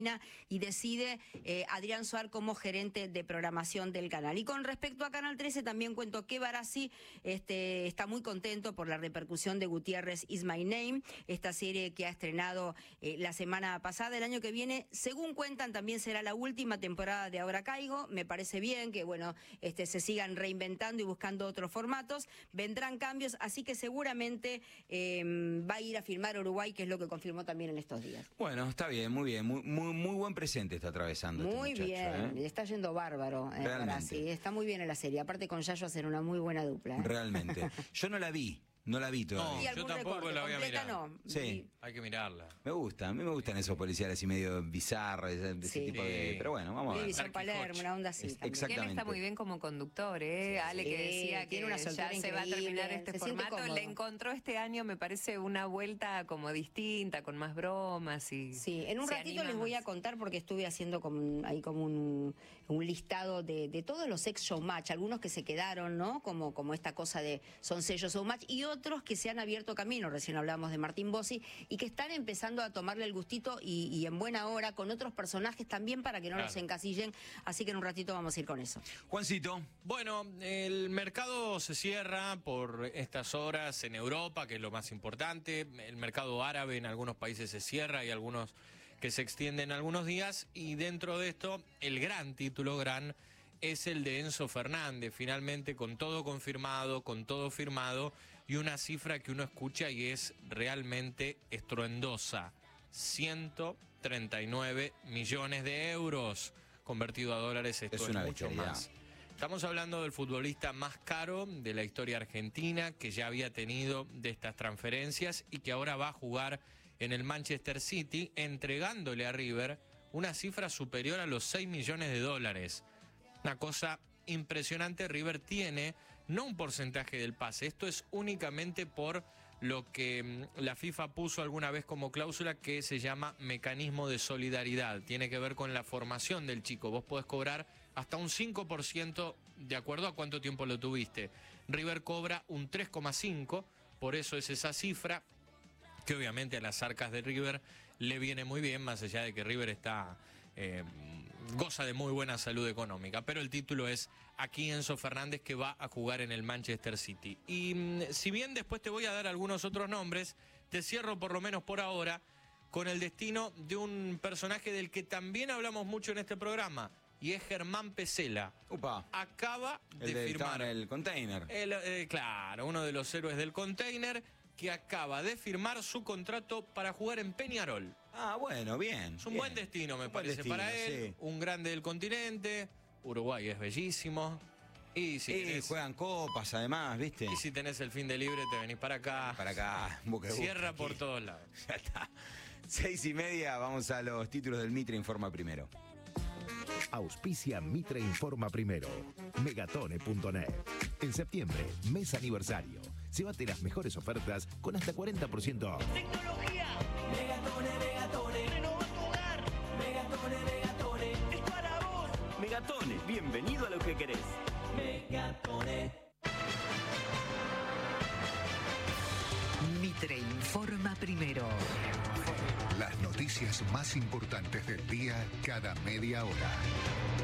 y decide Adrián Suar como gerente de programación del canal. Y con respecto a Canal 13 también cuento que Barassi está muy contento por la repercusión de Gutiérrez Is My Name, esta serie que ha estrenado la semana pasada. El año que viene, según cuentan, también será la última temporada de Ahora Caigo. Me parece bien que se sigan reinventando y buscando otros formatos. Vendrán cambios, así que seguramente va a ir a filmar Uruguay, que es lo que confirmó también en estos días. Bueno, está bien, muy bien, muy buen presente está atravesando muy este muchacho, bien, le está yendo bárbaro. Barassi, está muy bien en la serie. Aparte con Yayo hacen una muy buena dupla. Realmente. Yo no la vi todavía. No, yo tampoco la voy a mirar. No. Sí. Hay que mirarla. A mí me gustan esos policiales así medio bizarros, de ese tipo de... Pero bueno, vamos a ver. División Palermo, una onda así. Exactamente. Él está muy bien como conductor, ¿eh? Sí, Ale, que decía tiene una que ya soltura se va a terminar increíble, este se siente formato. cómodo. Le encontró este año, me parece, una vuelta como distinta, con más bromas y... Sí, en un se ratito anima les voy a más. contar porque estuve haciendo como un listado de todos los ex showmatch, algunos que se quedaron, ¿no? Como esta cosa de son sellos showmatch, y otros que se han abierto camino. Recién hablábamos de Martín Bossi, y que están empezando a tomarle el gustito y en buena hora con otros personajes también para que no los encasillen. Así que en un ratito vamos a ir con eso. Juancito. Bueno, el mercado se cierra por estas horas en Europa, que es lo más importante. El mercado árabe en algunos países se cierra y algunos que se extienden algunos días. Y dentro de esto, el gran título, es el de Enzo Fernández, finalmente con todo confirmado, con todo firmado, y una cifra que uno escucha y es realmente estruendosa: 139 millones de euros. Convertido a dólares, esto es una mucho bestialidad. más. Estamos hablando del futbolista más caro de la historia argentina, que ya había tenido de estas transferencias y que ahora va a jugar en el Manchester City, entregándole a River una cifra superior a los 6 millones de dólares. Una cosa impresionante. River tiene no un porcentaje del pase, esto es únicamente por lo que la FIFA puso alguna vez como cláusula, que se llama mecanismo de solidaridad. Tiene que ver con la formación del chico. Vos podés cobrar hasta un 5% de acuerdo a cuánto tiempo lo tuviste. River cobra un 3,5%, por eso es esa cifra, que obviamente a las arcas de River le viene muy bien, más allá de que River goza de muy buena salud económica. Pero el título es aquí Enzo Fernández, que va a jugar en el Manchester City. Y si bien después te voy a dar algunos otros nombres, te cierro por lo menos por ahora con el destino de un personaje del que también hablamos mucho en este programa, y es Germán Pesela. Upa. Acaba de firmar el container. Claro, uno de los héroes del container, que acaba de firmar su contrato para jugar en Peñarol. Ah, bueno, bien. Es un buen destino, me parece, para él. Sí. Un grande del continente. Uruguay es bellísimo. Y si juegan copas, además, ¿viste? Y si tenés el fin de libre, te venís para acá. Para acá. Cierra por todos lados. Ya está. 6:30, vamos a los títulos del Mitre Informa Primero. Auspicia Mitre Informa Primero. Megatone.net. En septiembre, mes aniversario. Llévate las mejores ofertas con hasta 40% off. Tecnología. Megatone. Renova tu hogar. Megatone. Es para vos. Megatone, bienvenido a lo que querés. Megatone. Mitre Informa Primero. Las noticias más importantes del día cada media hora.